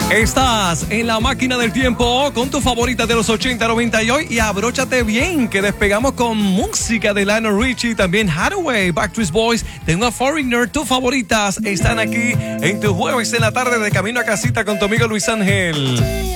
Estás en la máquina del tiempo con tu favorita de los 80, 90 y hoy. Y abróchate bien, que despegamos con música de Lionel Richie, también Hathaway, Backstreet Boys, tengo a Foreigner. Tus favoritas están aquí en tu jueves en la tarde de camino a casita con tu amigo Luis Ángel.